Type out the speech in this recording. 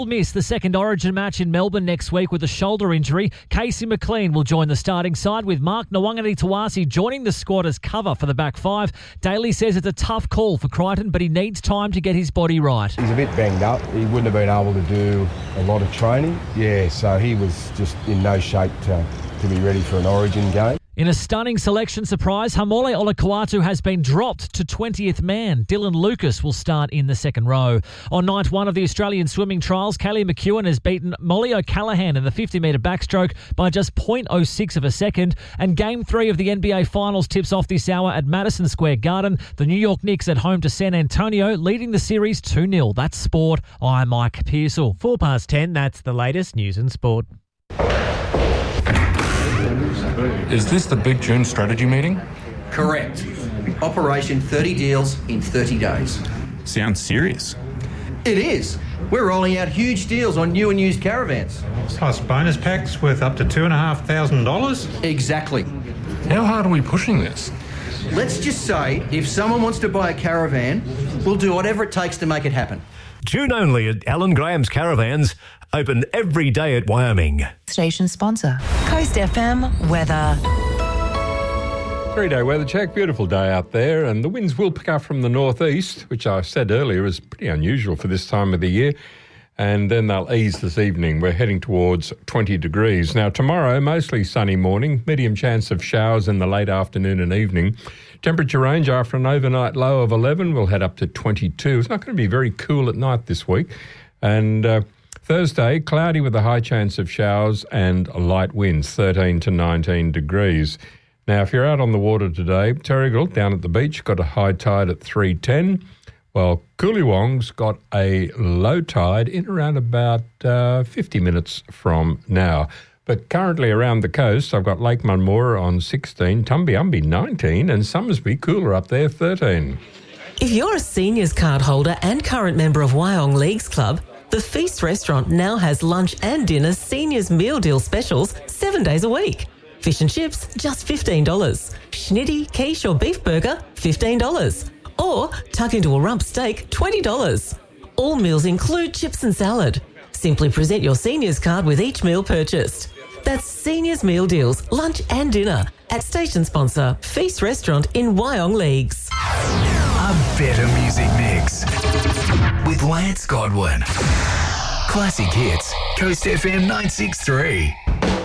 Miss the second Origin match in Melbourne next week with a shoulder injury. Casey McLean will join the starting side with Mark Nwangani-Tawasi joining the squad as cover for the back five. Daly says it's a tough call for Crichton, but he needs time to get his body right. He's a bit banged up. He wouldn't have been able to do a lot of training. Yeah, so he was just in no shape to be ready for an Origin game. In a stunning selection surprise, Hamole Olakau'atu has been dropped to 20th man. Dylan Lucas will start in the second row. On night one of the Australian swimming trials, Kaylee McEwen has beaten Molly O'Callaghan in the 50-metre backstroke by just 0.06 of a second. And Game 3 of the NBA Finals tips off this hour at Madison Square Garden. The New York Knicks at home to San Antonio, leading the series 2-0. That's sport. I'm Mike Pearsall. 10:04, that's the latest news and sport. Is this the Big June strategy meeting? Correct. Operation 30 deals in 30 days. Sounds serious. It is. We're rolling out huge deals on new and used caravans. Plus bonus packs worth up to $2,500. Exactly. How hard are we pushing this? Let's just say if someone wants to buy a caravan, we'll do whatever it takes to make it happen. June only at Alan Graham's Caravans. Open every day at Wyoming. Station sponsor. Coast FM weather. 3-day weather check. Beautiful day out there, and the winds will pick up from the northeast, which I said earlier is pretty unusual for this time of the year. And then they'll ease this evening. We're heading towards 20 degrees. Now, tomorrow, mostly sunny morning, medium chance of showers in the late afternoon and evening. Temperature range after an overnight low of 11 will head up to 22. It's not going to be very cool at night this week. And Thursday, cloudy with a high chance of showers and light winds, 13 to 19 degrees. Now, if you're out on the water today, Terrigal down at the beach got a high tide at 3:10. Well, Coolywong's got a low tide in around about 50 minutes from now. But currently around the coast, I've got Lake Munmora on 16, Tumbiumbi 19, and Summersby cooler up there, 13. If you're a seniors card holder and current member of Wyong Leagues Club, the Feast restaurant now has lunch and dinner seniors meal deal specials 7 days a week. Fish and chips, just $15. Schnitty, quiche or beef burger, $15. Or tuck into a rump steak, $20. All meals include chips and salad. Simply present your seniors card with each meal purchased. That's Seniors Meal Deals, lunch and dinner at station sponsor Feast Restaurant in Wyong Leagues. A better music mix with Lance Godwin. Classic hits, Coast FM 963.